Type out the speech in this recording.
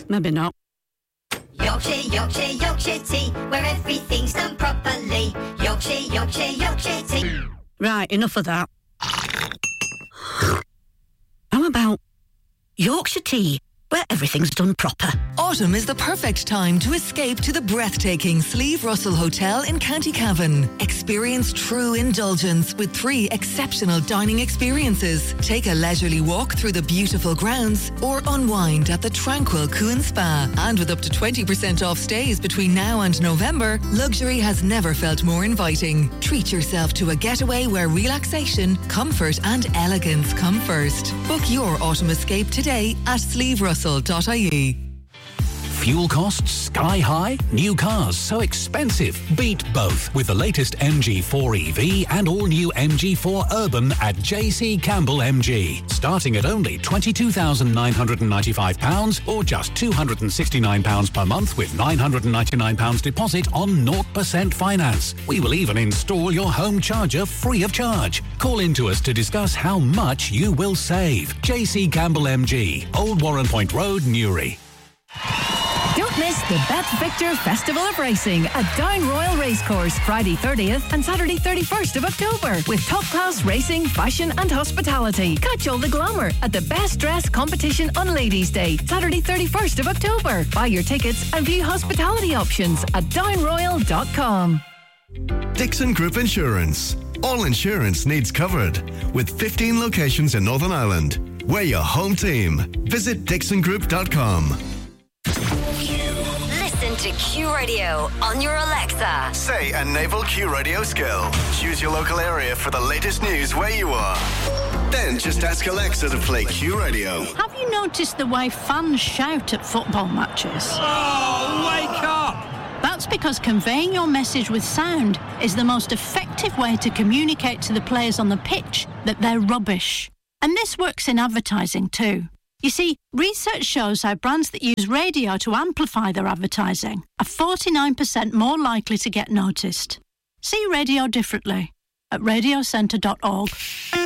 maybe not. Yorkshire, Yorkshire, Yorkshire tea, where everything's done properly. Yorkshire, Yorkshire, Yorkshire tea. Right, enough of that. How about Yorkshire tea, where everything's done proper? Autumn is the perfect time to escape to the breathtaking Sleeve Russell Hotel in County Cavan. Experience true indulgence with 3 exceptional dining experiences. Take a leisurely walk through the beautiful grounds or unwind at the tranquil Cuan Spa. And with up to 20% off stays between now and November, luxury has never felt more inviting. Treat yourself to a getaway where relaxation, comfort and elegance come first. Book your autumn escape today at sleeverussell.ie. Fuel costs sky high? New cars so expensive? Beat both with the latest MG4 EV and all-new MG4 Urban at JC Campbell MG. Starting at only £22,995 or just £269 per month with £999 deposit on 0% finance. We will even install your home charger free of charge. Call in to us to discuss how much you will save. JC Campbell MG, Old Warren Point Road, Newry. Don't miss the Bet Victor Festival of Racing at Down Royal Racecourse, Friday 30th and Saturday 31st of October, with top-class racing, fashion and hospitality. Catch all the glamour at the Best Dress Competition on Ladies' Day, Saturday 31st of October. Buy your tickets and view hospitality options at downroyal.com. Dixon Group Insurance. All insurance needs covered. With 15 locations in Northern Ireland. We're your home team. Visit dixongroup.com. Listen to Q Radio on your Alexa. Say a naval Q Radio skill. Choose your local area for the latest news where you are. Then just ask Alexa to play Q Radio. Have you noticed the way fans shout at football matches? Oh, wake up! That's because conveying your message with sound is the most effective way to communicate to the players on the pitch that they're rubbish. And this works in advertising too. You see, research shows how brands that use radio to amplify their advertising are 49% more likely to get noticed. See radio differently at radiocentre.org.